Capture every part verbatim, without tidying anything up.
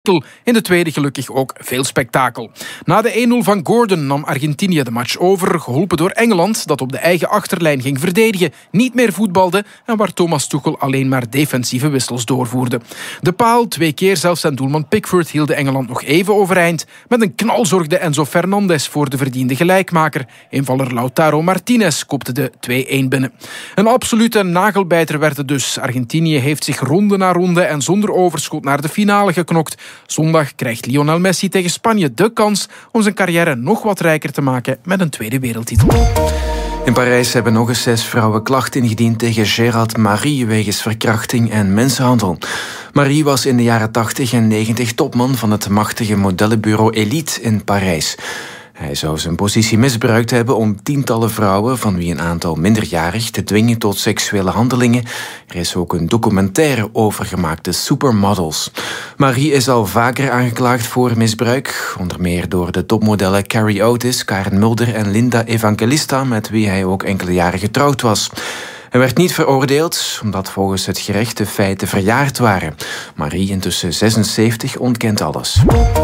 In de tweede gelukkig ook veel spektakel. Na de een nul van Gordon nam Argentinië de match over, geholpen door Engeland, dat op de eigen achterlijn ging verdedigen, niet meer voetbalde en waar Thomas Tuchel alleen maar defensieve wissels doorvoerde. De paal, twee keer zelfs zijn doelman Pickford, hielden Engeland nog even overeind. Met een knal zorgde Enzo Fernandez voor de verdiende gelijkmaker. Invaller Lautaro Martinez kopte de twee-een binnen. Een absolute nagelbijter werd het dus. Argentinië heeft zich ronde na ronde en zonder overschot naar de finale geknokt. Zondag krijgt Lionel Messi tegen Spanje de kans om zijn carrière nog wat rijker te maken met een tweede wereldtitel. In Parijs hebben nog eens zes vrouwen klacht ingediend tegen Gérald Marie wegens verkrachting en mensenhandel. Marie was in de jaren tachtig en negentig topman van het machtige modellenbureau Elite in Parijs. Hij zou zijn positie misbruikt hebben om tientallen vrouwen, van wie een aantal minderjarig, te dwingen tot seksuele handelingen. Er is ook een documentaire over gemaakt, de Supermodels. Marie is al vaker aangeklaagd voor misbruik, onder meer door de topmodellen Carrie Otis, Karen Mulder en Linda Evangelista, met wie hij ook enkele jaren getrouwd was. Hij werd niet veroordeeld, omdat volgens het gerecht de feiten verjaard waren. Marie, intussen zesenzeventig, ontkent alles.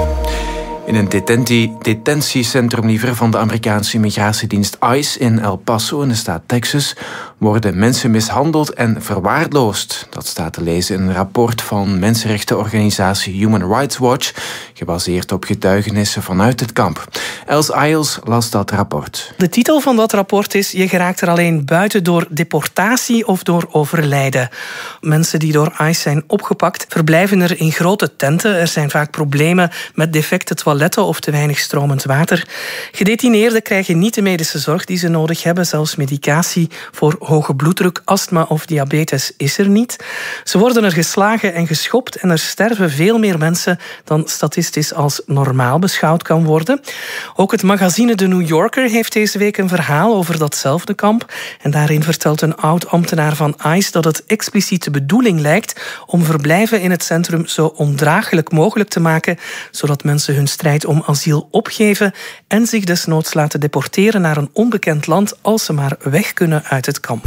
In een detentie, detentiecentrum liever van de Amerikaanse immigratiedienst ICE in El Paso in de staat Texas worden mensen mishandeld en verwaarloosd. Dat staat te lezen in een rapport van mensenrechtenorganisatie Human Rights Watch, gebaseerd op getuigenissen vanuit het kamp. Els Ayles las dat rapport. De titel van dat rapport is: je geraakt er alleen buiten door deportatie of door overlijden. Mensen die door ICE zijn opgepakt verblijven er in grote tenten. Er zijn vaak problemen met defecte toiletten of te weinig stromend water. Gedetineerden krijgen niet de medische zorg die ze nodig hebben. Zelfs medicatie voor hoge bloeddruk, astma of diabetes is er niet. Ze worden er geslagen en geschopt en er sterven veel meer mensen dan statistisch als normaal beschouwd kan worden. Ook het magazine The New Yorker heeft deze week een verhaal over datzelfde kamp. En daarin vertelt een oud-ambtenaar van ICE dat het expliciet de bedoeling lijkt om verblijven in het centrum zo ondraaglijk mogelijk te maken, zodat mensen hun strijd om asiel opgeven en zich desnoods laten deporteren naar een onbekend land als ze maar weg kunnen uit het kamp.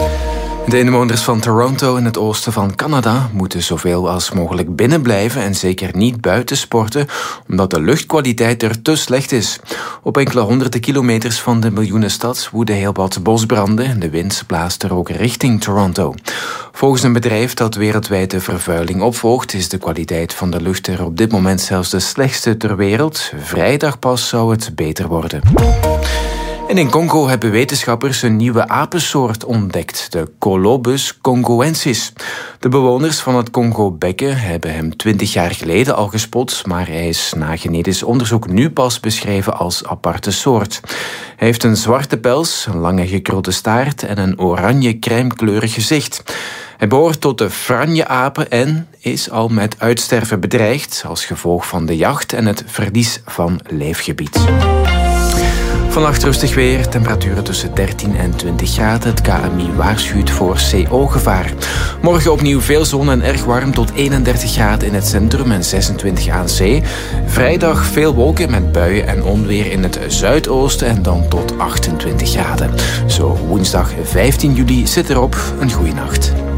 De inwoners van Toronto in het oosten van Canada moeten zoveel als mogelijk binnen blijven en zeker niet buiten sporten, omdat de luchtkwaliteit er te slecht is. Op enkele honderden kilometers van de miljoenenstad woeden heel wat bosbranden en de wind blaast er ook richting Toronto. Volgens een bedrijf dat wereldwijd de vervuiling opvolgt, is de kwaliteit van de lucht er op dit moment zelfs de slechtste ter wereld. Vrijdag pas zou het beter worden. En in Congo hebben wetenschappers een nieuwe apensoort ontdekt, de Colobus congoensis. De bewoners van het Congo-bekken hebben hem twintig jaar geleden al gespot, maar hij is na genetisch onderzoek nu pas beschreven als aparte soort. Hij heeft een zwarte pels, een lange gekrulde staart en een oranje crèmekleurig gezicht. Hij behoort tot de franje-apen en is al met uitsterven bedreigd als gevolg van de jacht en het verlies van leefgebied. Vannacht rustig weer, temperaturen tussen dertien en twintig graden. Het K M I waarschuwt voor C O-gevaar. Morgen opnieuw veel zon en erg warm tot eenendertig graden in het centrum en zesentwintig aan zee. Vrijdag veel wolken met buien en onweer in het zuidoosten en dan tot achtentwintig graden. Zo, woensdag vijftien juli zit erop. Een goeie nacht.